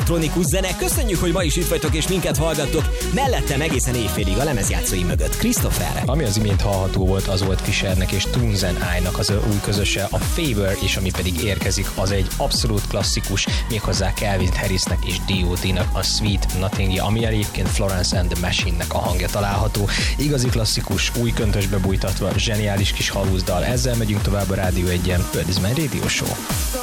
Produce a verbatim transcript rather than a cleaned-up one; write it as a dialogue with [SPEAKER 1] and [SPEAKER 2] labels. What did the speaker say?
[SPEAKER 1] elektronikus zene. Köszönjük, hogy ma is itt vagytok és minket hallgattok. Mellettem egészen éjfélig a lemezjátszói mögött Christopher.
[SPEAKER 2] Ami az imént hallható volt, az volt Fishernek és Toons and I-nak az új közöse, a Favor, és ami pedig érkezik, az egy abszolút klasszikus, méghozzá Calvin Harrisnek és D O D-nak a Sweet Nothing-ja, ami egyébként Florence and the Machine-nek a hangja található. Igazi klasszikus, új köntösbe bújtatva, zseniális kis halúzdal. Ezzel megyünk tovább a Rádió egyen. Bird is my radio show.